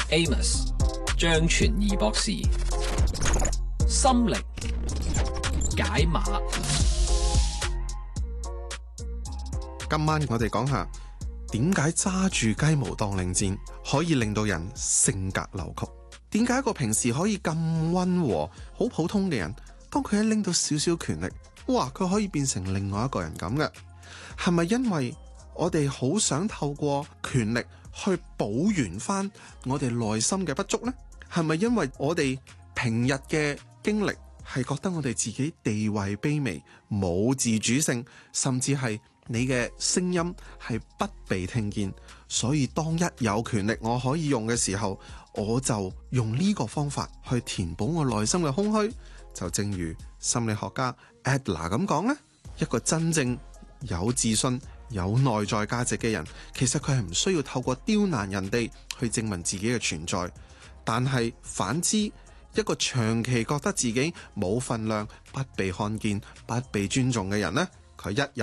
Amos 張傳義博士，心靈解碼。 今晚我哋講下點解揸住雞毛當令箭可以令到人性格扭曲？點解一個平時可以咁溫和、好普通嘅人，當佢一拎到少少權力，哇，佢可以變成另外一個人咁嘅？係咪因為我哋好想透過權力去補完翻我哋內心嘅不足呢？係咪因為我哋平日嘅經歷係覺得我哋自己地位卑微、冇自主性，甚至係你嘅聲音係不被聽見，所以當一有權力我可以用嘅時候，我就用呢個方法去填補我內心嘅空虛？就正如心理學家 Adler 咁講呢，一個真正有自信、有內在價值嘅人，其實佢係唔需要透過刁難人哋去證明自己嘅存在。但係反之，一個長期覺得自己冇份量、不被看見、不被尊重嘅人呢，佢一有